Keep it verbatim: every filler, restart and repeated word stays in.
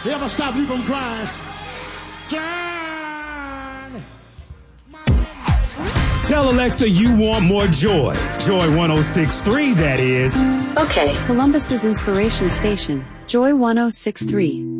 He ever stop you from crying? Turn. Tell Alexa you want more joy. Joy one oh six point three, that is. Okay, Columbus's inspiration station, Joy one oh six point three.